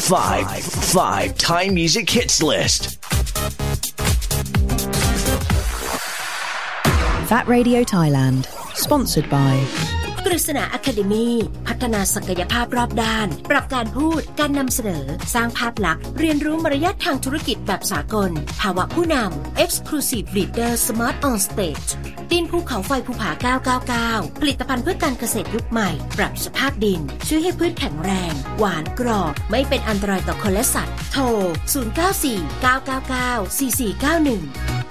5 Thai Music Hits List. Fat Radio Thailand, sponsored by กฤษณา Academy พัฒนาศักยภาพรอบด้านปรับการพูดการนำเสนอสร้างภาพลักษณ์เรียนรู้มารยาททางธุรกิจแบบสากลภาวะผู้นำ Exclusive Leader Smart on Stage ดินภูเขาไฟภูผา999ผลิตภัณฑ์เพื่อการเกษตรยุคใหม่ปรับสภาพดินช่วยให้พืชแข็งแรงหวานกรอบไม่เป็นอันตรายต่อคนและสัตว์โทร0949994491